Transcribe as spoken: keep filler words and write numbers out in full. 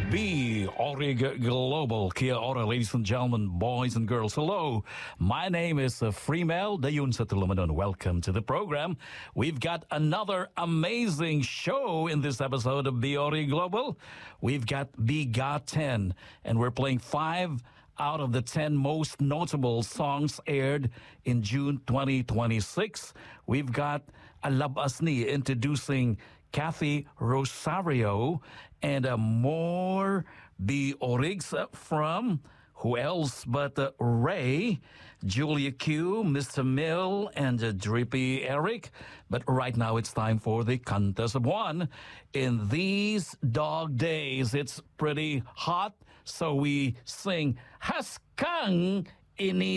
B. Orig Global. Kia ora, ladies and gentlemen, boys and girls. Hello, my name is uh, Freemel Dayun Satulumanon. Welcome to the program. We've got another amazing show in this episode of B. Orig Global. We've got B G A ten, and we're playing five out of the ten most notable songs aired in June twenty twenty-six. We've got Alab Asni introducing Kathy Rosario, and uh, more B. Origs from who else but uh, Ray, Julia Q, Mister Mill, and uh, Drippy Eric. But right now it's time for the Kantas of One. In these dog days, it's pretty hot, so we sing Haskang Ini